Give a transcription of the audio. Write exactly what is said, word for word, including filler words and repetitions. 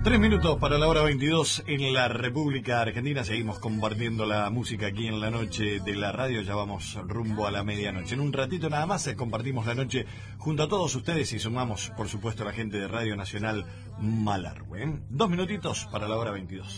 Tres minutos para la hora veintidós en la República Argentina. Seguimos compartiendo la música aquí en la noche de la radio. Ya vamos rumbo a la medianoche. En un ratito nada más eh, compartimos la noche junto a todos ustedes y sumamos, por supuesto, a la gente de Radio Nacional Malargüe. ¿eh? Dos minutitos para la hora veintidós.